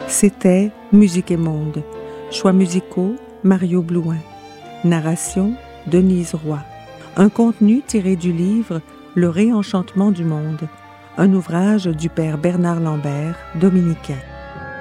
C'était Musique et Monde. Choix musicaux, Mario Blouin. Narration, Denise Roy. Un contenu tiré du livre Le réenchantement du monde, un ouvrage du père Bernard Lambert, dominicain.